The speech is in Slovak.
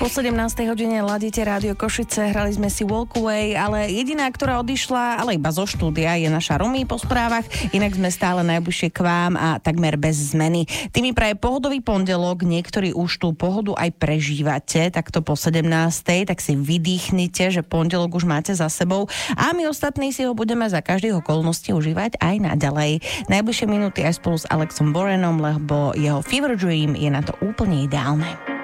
Po 17. hodine ladíte Rádio Košice, hrali sme si Walk Away, ale jediná, ktorá odišla, ale iba zo štúdia, je naša Romy po správach, inak sme stále najbližšie k vám a takmer bez zmeny. Tými praje pohodový pondelok, niektorí už tú pohodu aj prežívate, takto po 17. tak si vydýchnite, že pondelok už máte za sebou a my ostatní si ho budeme za každých okolností užívať aj naďalej. Najbližšie minúty aj spolu s Alexom Borenom, lebo jeho Fever Dream je na to úplne ideálne.